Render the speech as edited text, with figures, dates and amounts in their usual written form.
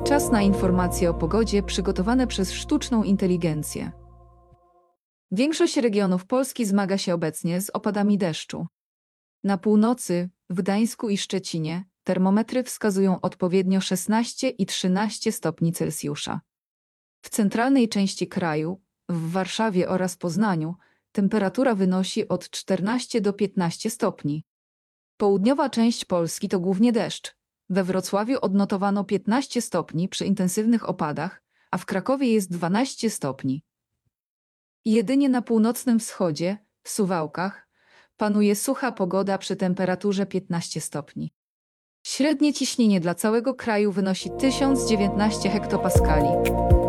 Czas na informacje o pogodzie przygotowane przez sztuczną inteligencję. Większość regionów Polski zmaga się obecnie z opadami deszczu. Na północy, w Gdańsku i Szczecinie, termometry wskazują odpowiednio 16 i 13 stopni Celsjusza. W centralnej części kraju, w Warszawie oraz Poznaniu, temperatura wynosi od 14 do 15 stopni. Południowa część Polski to głównie deszcz. We Wrocławiu odnotowano 15 stopni przy intensywnych opadach, a w Krakowie jest 12 stopni. Jedynie na północnym wschodzie, w Suwałkach, panuje sucha pogoda przy temperaturze 15 stopni. Średnie ciśnienie dla całego kraju wynosi 1019 hektopaskali.